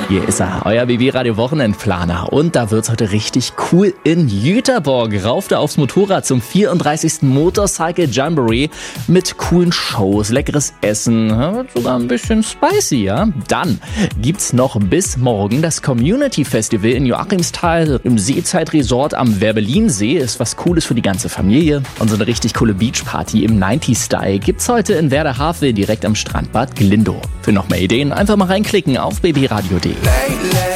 Hier ist er, euer BB-Radio-Wochenendplaner. Und da wird's heute richtig cool in Jüterborg. Rauf da aufs Motorrad zum 34. Motorcycle Jamboree mit coolen Shows, leckeres Essen, sogar ein bisschen spicy, ja? Dann gibt's noch bis morgen das Community Festival in Joachimsthal im Seezeitresort am Werbellinsee. Ist was Cooles für die ganze Familie. Und so eine richtig coole Beachparty im 90s-Style gibt's heute in Werder-Havel direkt am Strandbad Glindow. Für noch mehr Ideen einfach mal reinklicken auf bbradio.de.